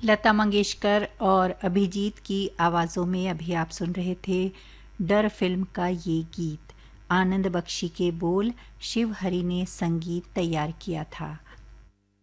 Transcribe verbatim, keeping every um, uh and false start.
लता मंगेशकर और अभिजीत की आवाज़ों में अभी आप सुन रहे थे डर फिल्म का ये गीत। आनंद बख्शी के बोल, शिव हरि ने संगीत तैयार किया था।